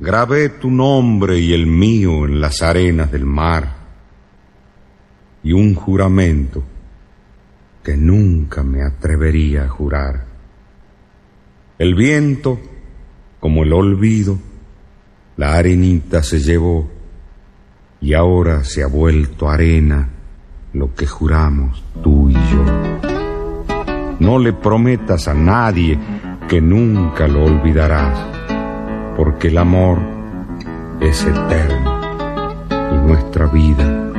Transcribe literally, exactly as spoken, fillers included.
grabé tu nombre y el mío en las arenas del mar, y un juramento que nunca me atrevería a jurar. El viento, como el olvido, la arenita se llevó, y ahora se ha vuelto arena lo que juramos tú y yo. No le prometas a nadie que nunca lo olvidarás, porque el amor es eterno y nuestra vida